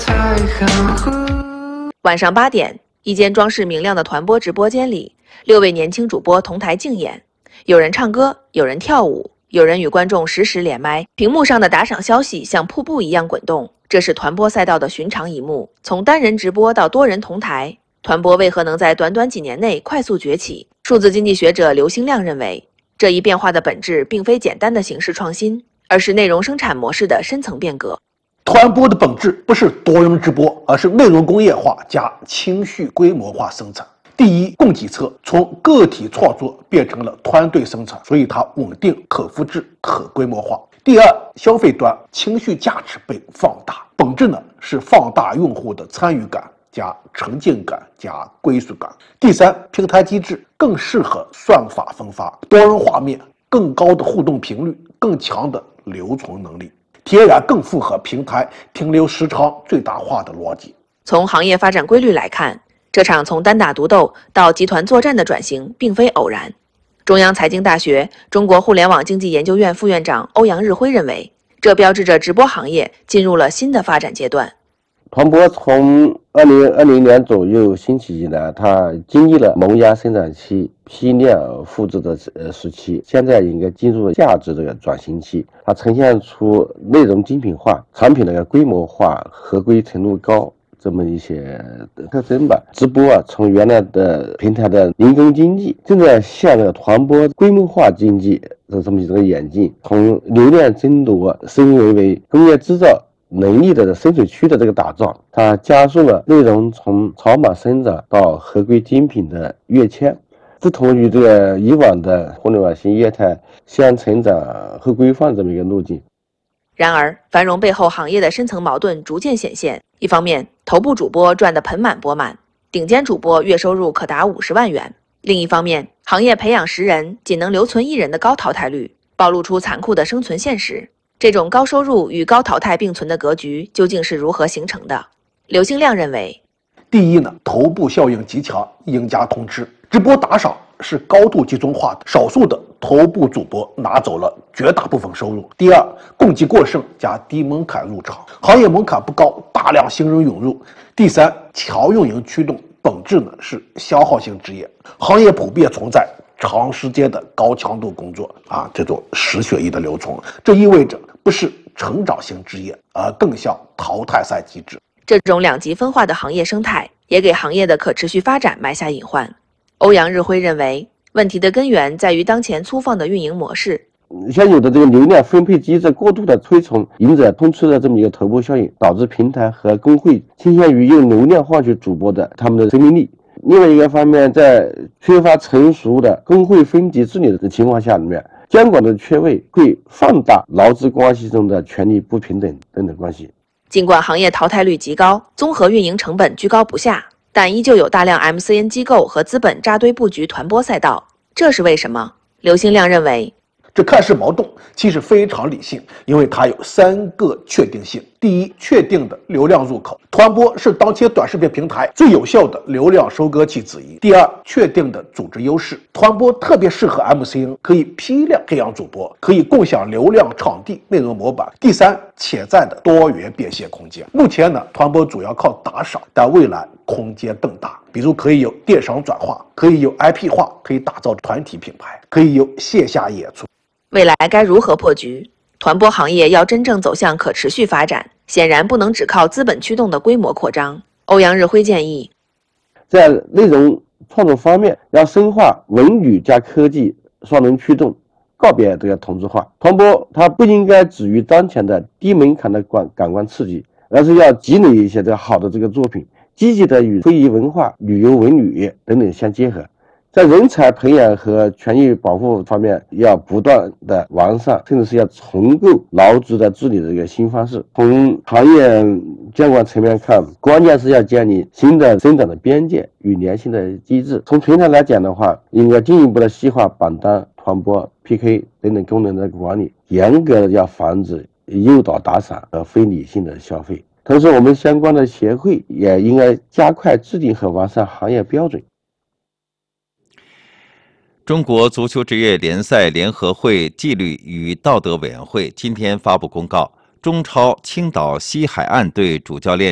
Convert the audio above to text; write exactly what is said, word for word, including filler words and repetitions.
晚上八点，一间装饰明亮的团播直播间里，六位年轻主播同台竞演，有人唱歌，有人跳舞，有人与观众实时连麦，屏幕上的打赏消息像瀑布一样滚动。这是团播赛道的寻常一幕，从单人直播到多人同台，团播为何能在短短几年内快速崛起？数字经济学者刘兴亮认为，这一变化的本质并非简单的形式创新，而是内容生产模式的深层变革。 团播的本质不是多人直播，而是内容工业化加情绪规模化生产。第一，供给侧从个体创作变成了团队生产，所以它稳定、可复制、可规模化。第二，消费端情绪价值被放大，本质呢是放大用户的参与感加沉浸感加归属感。第三，平台机制更适合算法分发，多人画面、更高的互动频率、更强的留存能力，天然更符合平台停留时长最大化的逻辑。 从行业发展规律来看，这场从单打独斗到集团作战的转型并非偶然。中央财经大学中国互联网经济研究院副院长欧阳日辉认为，这标志着直播行业进入了新的发展阶段。 团播从二零二零年左右兴起以来，它经历了萌芽生长期、批量复制的呃时期，现在应该进入了价值这个转型期。它呈现出内容精品化、产品的规模化、合规程度高这么一些特征吧。直播啊，从原来的平台的零工经济，正在向这个团播规模化经济的这么一个演进，从流量争夺升维为工业制造能力的深水区的这个打造，它加速了内容从草莽生长到合规精品的跃迁。不同于这个以往的互联网型业态先成长后规范这么一个路径。 然而，繁荣背后行业的深层矛盾逐渐显现。一方面，头部主播赚得盆满钵满，顶尖主播月收入可达五十万元；另一方面，行业培养十人仅能留存一人的高淘汰率，暴露出残酷的生存现实。这种高收入与高淘汰并存的格局究竟是如何形成的？刘兴亮认为， 第一呢，头部效应极强，赢家通吃。直播打赏是高度集中化的，少数的头部主播拿走了绝大部分收入。第二，供给过剩加低门槛入场，行业门槛不高，大量新人涌入。第三，强运营驱动，本质呢是消耗性职业，行业普遍存在长时间的高强度工作啊，这种食血液的流程，这意味着不是成长型职业，而更像淘汰赛机制。 这种两极分化的行业生态也给行业的可持续发展埋下隐患。欧阳日辉认为，问题的根源在于当前粗放的运营模式。 现有的这个流量分配机制过度的推崇赢者通吃的这么一个头部效应，导致平台和工会倾向于用流量换取主播的他们的生命力。另外一个方面，在缺乏成熟的工会分级治理的情况下里面，监管的缺位会放大劳资关系中的权利不平等等等关系。 尽管行业淘汰率极高，综合运营成本居高不下，但依旧有大量 M C N 机构和资本扎堆布局团播赛道，这是为什么？刘兴亮认为， 这看似矛盾，其实非常理性，因为它有三个确定性。第一，确定的流量入口，团播是当前短视频平台最有效的流量收割器之一。第二，确定的组织优势，团播特别适合 M C N， 可以批量培养主播，可以共享流量场地内容模板。第三，潜在的多元变现空间。目前呢，团播主要靠打赏，但未来空间更大，比如可以有电商转化，可以有 I P 化，可以打造团体品牌，可以有线下演出。 未来该如何破局？团播行业要真正走向可持续发展，显然不能只靠资本驱动的规模扩张。欧阳日辉建议， 在内容创作方面，要深化文旅加科技双轮驱动，告别这个同质化。团播它不应该止于当前的低门槛的感感官刺激，而是要积累一些这个好的这个作品，积极的与非遗文化、旅游文旅等等相结合。在人才培养和权益保护方面，要不断的完善，甚至是要重构劳资的治理的一个新方式。从行业监管层面看，关键是要建立新的生长的边界与粘性的机制。从平台来讲的话，应该进一步的细化榜单、团播、P K 等等功能的管理，严格的要防止诱导打赏和非理性的消费。同时，我们相关的协会也应该加快制定和完善行业标准。 中国足球职业联赛联合会纪律与道德委员会今天发布公告，中超青岛西海岸队主教练